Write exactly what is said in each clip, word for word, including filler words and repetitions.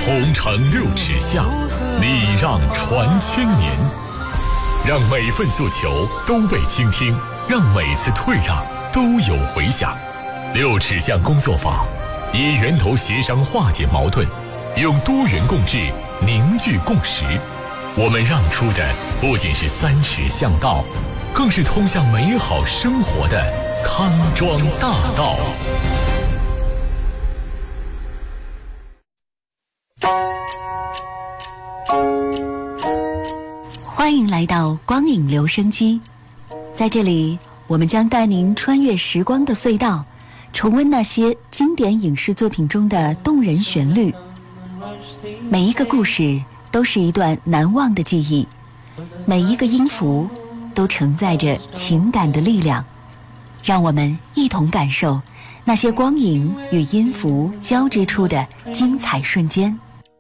红尘六尺下，礼让传千年。让每份诉求都被倾听，让每次退让都有回响。六尺巷工作坊以源头协商化解矛盾，用多元共治凝聚共识。我们让出的不仅是三尺巷道，更是通向美好生活的康庄大道。 欢迎来到光影留声机，在这里我们将带您穿越时光的隧道，重温那些经典影视作品中的动人旋律。每一个故事都是一段难忘的记忆，每一个音符都承载着情感的力量。让我们一同感受那些光影与音符交织出的精彩瞬间。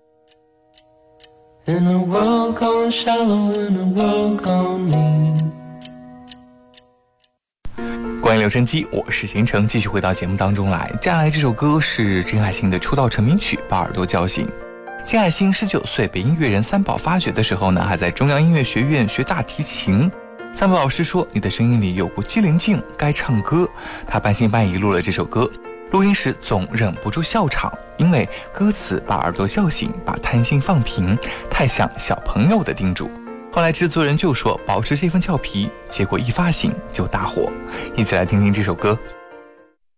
In a world gone shallow, in a world gone mean。 关于留声机，我是贤成，继续回到节目当中来。接下来这首歌是陈海辛的出道成名曲《把耳朵叫醒》。陈海辛十九岁被音乐人三宝发掘的时候呢，还在中央音乐学院学大提琴。三宝老师说：“你的声音里有股机灵劲，该唱歌。”他半信半疑录了这首歌。录音时总忍不住笑场，因为歌词把耳朵叫醒，把贪心放平，太像小朋友的叮嘱。后来制作人就说保持这份俏皮，结果一发行就大火。一起来听听这首歌。